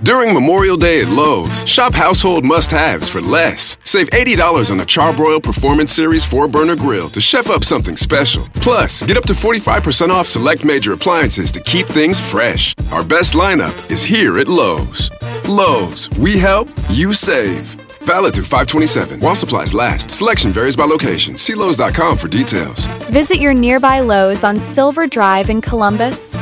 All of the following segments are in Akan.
During Memorial Day at Lowe's, shop household must-haves for less. Save $80 on a Charbroil Performance Series 4-burner grill to chef up something special. Plus, get up to 45% off select major appliances to keep things fresh. Our best lineup is here at Lowe's. Lowe's, we help, you save. Valid through 5/27. While supplies last. Selection varies by location. See Lowe's.com for details. Visit your nearby Lowe's on Silver Drive in Columbus.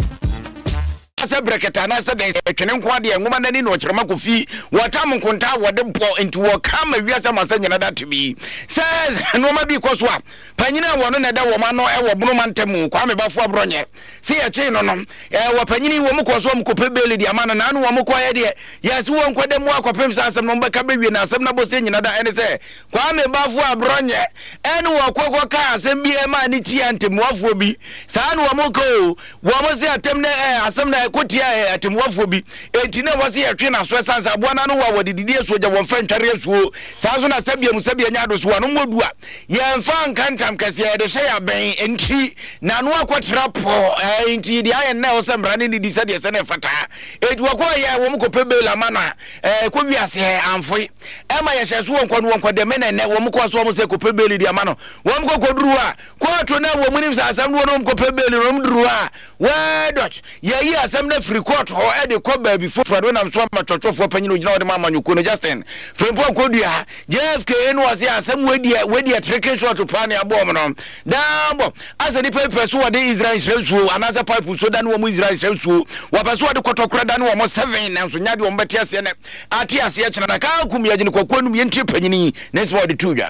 Breketana said twene nkwa de ngoma nani no kyerema kofi watam nkonta wode bo into wakama wiasa masanya na that bi says no ma bi koso a panyina wono na da wo ma no e wo bunu mantam kwa me bafo abronye se ya che no no wo panyini wo mu koso mu kopebeli de amana na no wo mu koye de yes wo nkwade mu akopem sasem no mbeka bewie na asem na bo se nyina da ene se kwa me bafo abronye ene wo kokko ka asem bi e ma ni ti antem wafo bi sa no wo mu ko wo mo se atem na asem na kotia atemwafo bi etine wase yetwe na so sansa aboana no wa wadididi soja wo mfantare asuo sanso na sabia musabia nyado so no modu a ye mfa nkantam kase ye de hye ya ben enti na no akotra po enti di aye na o sembra ne di sade se ne fata etu akoye wo mkopebela mana ko wiase amfoi ema ye hye so wonkwano wonkwade menene wo mkwaso wo se kopebeli di amano wo mkokoduru a ko to na wo munim sa asam wo mkopebeli no mduru a we dot ye yi asam na free court ho e de ko ba bi fofo do na so matotofo panyino gina wo de mama nyuko no Justin frempo kodua JFK enu wase asam wedi tracking shot to plan abom no dambo asa di paper so de Israel so anasa pipe so dan wo mu Israel so wa pa so de kotokora dan wo mo 7 na so nya de wo mbete ase ne ate ase kyena na ka kum ya gine kokonu ye ntie panyini na so de tuja.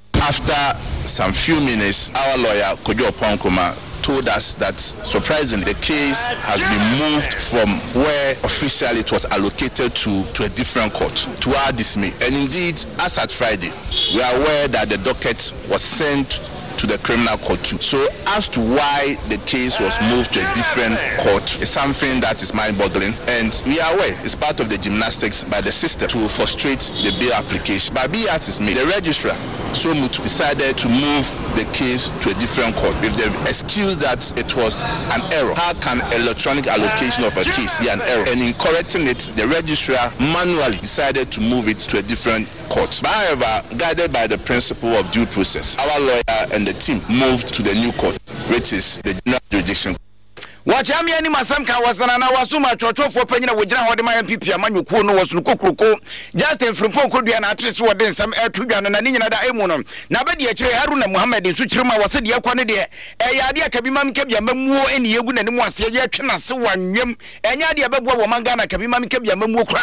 After some few minutes, our lawyer Kojo Ponkoma told us that surprisingly the case has been moved from where officially it was allocated to a different court, to our dismay. And indeed, as at Friday, we are aware that the docket was sent to the criminal court too. So as to why the case was moved to a different court is something that is mind-boggling, and we are aware it's part of the gymnastics by the system to frustrate the bail application. But be as is made, the registrar Somutu decided to move the case to a different court with the excuse that it was an error. How can electronic allocation of a case be an error? And in correcting it, the registrar manually decided to move it to a different court. But however, guided by the principle of due process, our lawyer and the team moved to the new court, which is the general jurisdiction. Wachami ani masamka wasana na wasuma chotofo panyina wogina hode ma MPP amanyuko no wasunu kokroko Justin Frimpong kodua na atrese wode nsam atudwa no na nyina da emu no na bedi akire Haruna Muhammad nsu kirima wasede yakwane de yade akabima mkabia mamuo eni yegu na nemu ase ye twena se wanwem enya de ababua wo manga na kabima mkabia mamuo kra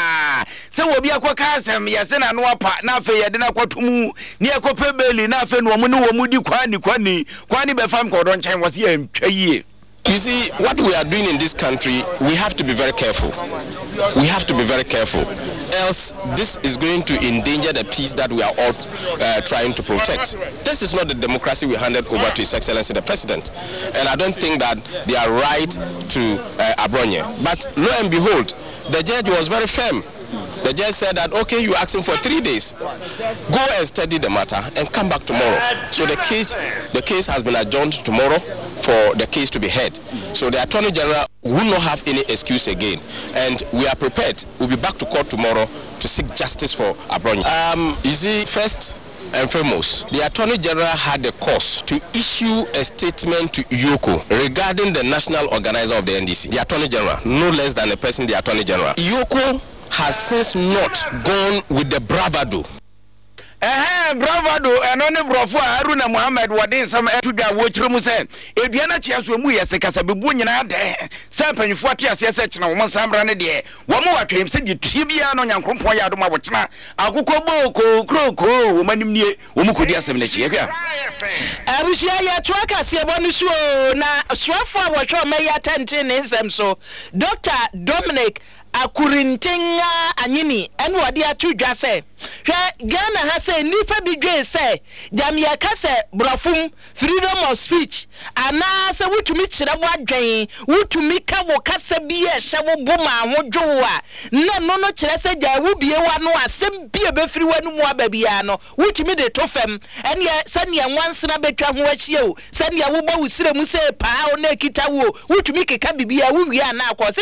se wo bia kwaka asem yese na no apa na afa yede na kwatomu ne ekopebeli na afa no mu ne wo mudi kwani be fam kodon nchen wase ya ntwaye. You see, what we are doing in this country, we have to be very careful. We have to be very careful. Else, this is going to endanger the peace that we are all trying to protect. This is not the democracy we handed over to His Excellency the President. And I don't think that they are right to Abronye. But lo and behold, the judge was very firm. The judge said that, okay, you're asking for 3 days. Go and study the matter and come back tomorrow. So the case has been adjourned tomorrow for the case to be heard. So the Attorney General will not have any excuse again. And we are prepared. We'll be back to court tomorrow to seek justice for Abronye. You see, first and foremost, the Attorney General had the cause to issue a statement to Iyoko regarding the national organizer of the NDC. The Attorney General, no less than a person, the Attorney General. Iyoko has since not gone with the bravado. Bravado and only brofo Haruna Muhammad wadin some etudwa wochrum say eduana chiaso mu yese kasa bebu nyina de sampanyi fuati asese china wo sambra ne de wo mu watwem se di tribia no nyankrompo ya adoma wo china akukọ boko kroko wo manim nie wo mu kodi asem na chie hwa abusia ya tuaka se bonu so na swafo a wo hwe me ya tenten ne nsem so Dr. Dominic Akurintenga anyini enu wadi atudwa se hwe Ghana ha se nipa bi dwe se jamia ka se brofum freedom of speech ana se wutumi kire wo adwen wutumi ka wo kasa bi e hye wo boma ho dwo a na no kire se ja wo bie wa no asem bie be firi wanu mu aba bia no wutumi de to fam ene se ne nwansena betwa ho ahie o se ne wo ba wusire mu se paa o na kita wo wutumi keka bibia wo wi ana akọ